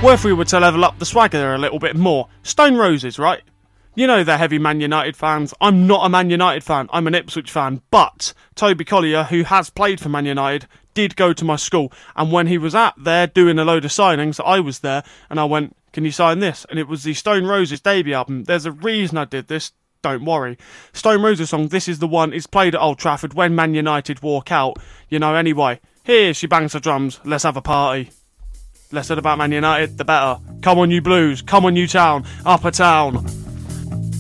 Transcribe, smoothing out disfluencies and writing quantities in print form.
Well, if we were to level up the swagger a little bit more, Stone Roses, right? You know they're heavy Man United fans. I'm not a Man United fan, I'm an Ipswich fan, but Toby Collier, who has played for Man United, did go to my school, and when he was at there doing a load of signings, I was there, and I went, can you sign this? And it was the Stone Roses debut album. There's a reason I did this, don't worry. Stone Roses song, This Is The One, is played at Old Trafford when Man United walk out, you know, anyway. Here, she bangs her drums, let's have a party. Less said about Man United, the better. Come on you Blues, come on you Town, Upper Town.